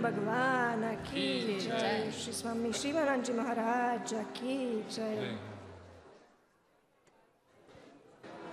Bhagwan ki jai, Shri Swami Shivananji Maharaj ki jai.